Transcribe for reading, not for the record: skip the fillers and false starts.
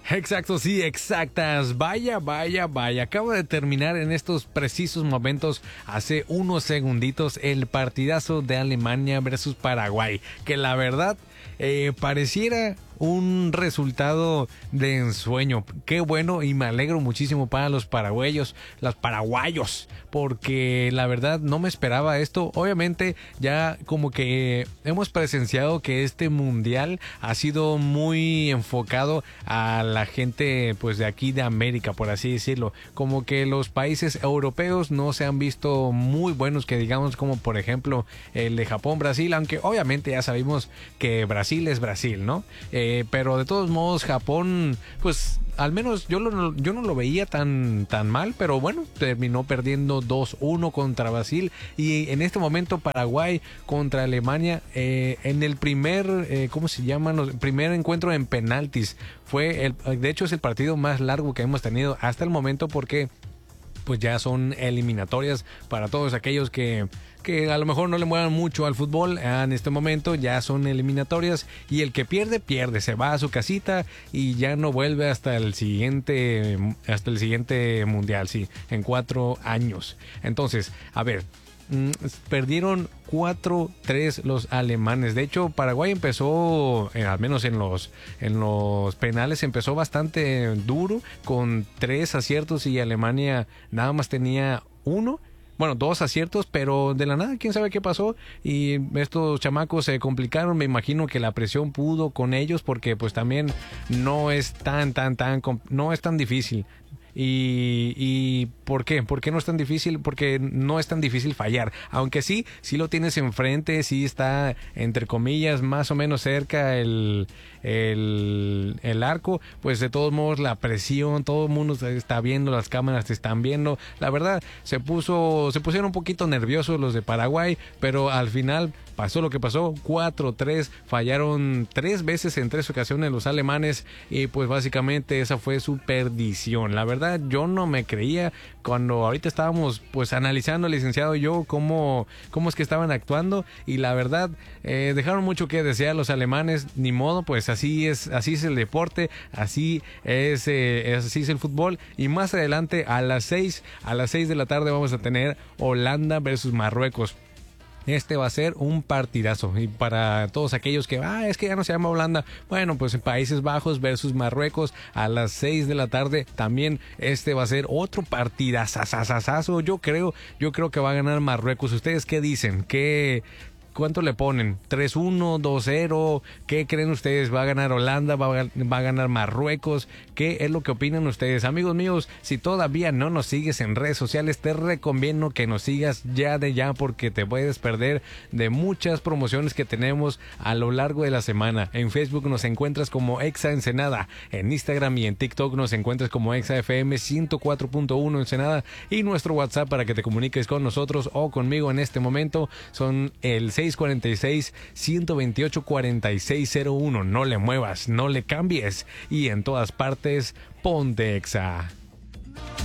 Exacto, sí, exactas. Vaya, vaya, vaya. Acaba de terminar en estos precisos momentos, hace unos segunditos, el partidazo de Alemania versus Paraguay. Que la verdad, pareciera un resultado de ensueño. Qué bueno, y me alegro muchísimo para los paraguayos, porque la verdad no me esperaba esto. Obviamente ya como que hemos presenciado que este mundial ha sido muy enfocado a la gente pues de aquí de América, por así decirlo. Como que los países europeos no se han visto muy buenos, que digamos, como por ejemplo el de Japón, Brasil, aunque obviamente ya sabemos que Brasil es Brasil, ¿no? Pero de todos modos Japón, pues al menos yo no lo veía tan mal, pero bueno, terminó perdiendo 2-1 contra Brasil. Y en este momento Paraguay contra Alemania, en el primer, ¿cómo se llama? El primer encuentro en penaltis. De hecho es el partido más largo que hemos tenido hasta el momento, porque pues ya son eliminatorias para todos aquellos que a lo mejor no le muevan mucho al fútbol. En este momento ya son eliminatorias, y el que pierde, se va a su casita y ya no vuelve hasta el siguiente mundial, sí, en 4 años. Entonces, a ver, perdieron 4-3 los alemanes. De hecho, Paraguay empezó, al menos en los penales, empezó bastante duro, con 3 aciertos, y Alemania nada más tenía 2 aciertos, pero de la nada, quién sabe qué pasó, y estos chamacos se complicaron. Me imagino que la presión pudo con ellos, porque pues también no es no es tan difícil. ¿Y por qué? ¿Por qué no es tan difícil? Porque no es tan difícil fallar. Aunque sí lo tienes enfrente, sí está, entre comillas, más o menos cerca el arco, pues de todos modos la presión, todo el mundo te está viendo, las cámaras te están viendo. La verdad, se pusieron un poquito nerviosos los de Paraguay, pero al final pasó lo que pasó, 4-3, fallaron 3 veces en 3 ocasiones los alemanes, y pues básicamente esa fue su perdición. La verdad, yo no me creía cuando ahorita estábamos pues analizando, licenciado y yo, cómo es que estaban actuando, y la verdad, dejaron mucho que desear los alemanes. Ni modo, pues así es el deporte, así es el fútbol. Y más adelante a las 6 de la tarde vamos a tener Holanda versus Marruecos. Este va a ser un partidazo, y para todos aquellos que es que ya no se llama Holanda, bueno, pues en Países Bajos versus Marruecos a las 6 de la tarde también. Este va a ser otro partidazazazazo. Yo creo que va a ganar Marruecos. ¿Ustedes qué dicen? ¿Cuánto le ponen? ¿3-1, 2-0? ¿Qué creen ustedes? ¿Va a ganar Holanda? ¿Va a ganar Marruecos? ¿Qué es lo que opinan ustedes? Amigos míos, si todavía no nos sigues en redes sociales, te recomiendo que nos sigas ya, porque te puedes perder de muchas promociones que tenemos a lo largo de la semana. En Facebook nos encuentras como Exa Ensenada. En Instagram y en TikTok nos encuentras como Exa FM 104.1 Ensenada. Y nuestro WhatsApp para que te comuniques con nosotros o conmigo en este momento son el 646-128-4601. No le muevas, no le cambies, y en todas partes, ponte Exa.